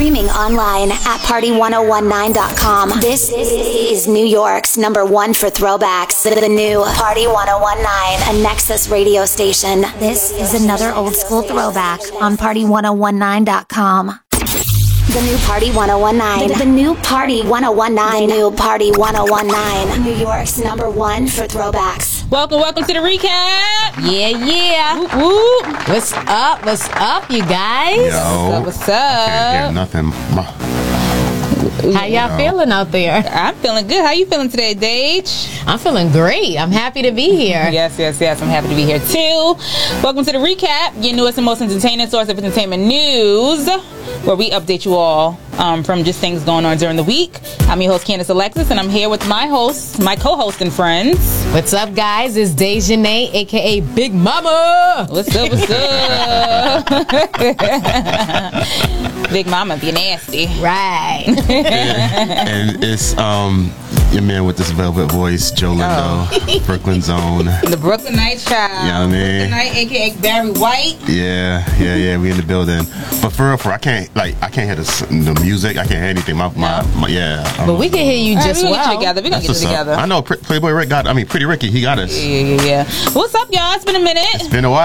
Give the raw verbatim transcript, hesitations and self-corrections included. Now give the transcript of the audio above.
Streaming online at party one oh one nine dot com. This is New York's number one for throwbacks. The new Party one oh one nine, a Nexus radio station. This is another old school throwback on party one oh one nine dot com. The new Party one oh one nine. The, the new Party one oh one nine. The new Party one oh one nine. New York's number one for throwbacks. Welcome, welcome to the recap. Yeah, yeah. Whoop, whoop. What's up? What's up, you guys? Yo, What's up? What's I can't hear up? nothing. My, How y'all Yo. feeling out there? I'm feeling good. How you feeling today, Dage? I'm feeling great. I'm happy to be here. Yes, yes, yes. I'm happy to be here too. Welcome to the recap, your newest and most entertaining source of entertainment news, where we update you all um, from just things going on during the week. I'm your host, Candace Alexis, and I'm here with my hosts, my co-host and friends. What's up, guys? It's Dejanay, a k a. Big Mama. What's up, what's up? Big Mama, be nasty. Right. and it's um your man with this velvet voice, Joe Lindo, Brooklyn Zone. The Brooklynite child. You know what I mean? Brooklynite, a k a. Barry White. Yeah, yeah, yeah. We in the building. But for real, for I can't like I can't hear the, s- the music. I can't hear anything. My, my, my yeah. Um, But we can hear you All right, just we're gonna get well. you together. We're gonna that's get you what's up. together. I know Pr- Playboy Rick got. I mean, Pretty Ricky. He got us. Yeah, yeah, yeah. What's up, y'all? It's been a minute. It's been a while.